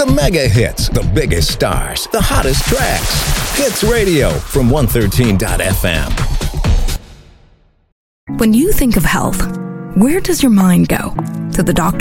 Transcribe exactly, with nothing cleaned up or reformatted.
The mega hits, the biggest stars, the hottest tracks. Hits Radio from one thirteen dot f m. When you think of health, where does your mind go? To the doctor?